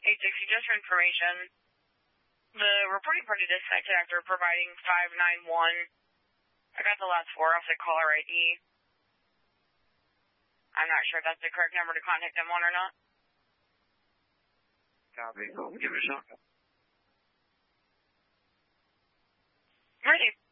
860, just for information, the reporting party disconnector providing 591. I got the last four off the caller ID. I'm not sure if that's the correct number to contact them on or not. Copy. Give it a shot. Ready.